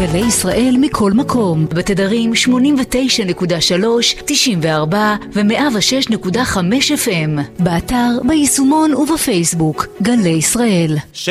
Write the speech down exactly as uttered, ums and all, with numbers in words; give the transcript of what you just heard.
גלי ישראל מכל מקום, בתדרים שמונים ותשע נקודה שלוש, תשעים וארבע ו-מאה ושש נקודה חמש אף אם, באתר, ביישומון ובפייסבוק. גלי ישראל.